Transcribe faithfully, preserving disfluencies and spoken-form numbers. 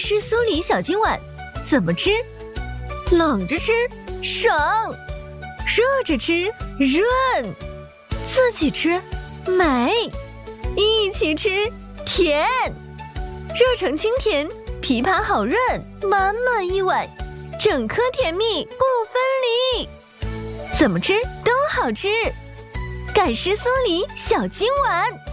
湿酥梨小金碗怎么吃？冷着吃省，热着吃润，自己吃美，一起吃甜。热成清甜，枇杷好润，满满一碗，整颗甜蜜不分离。怎么吃都好吃，盖湿酥梨小金碗。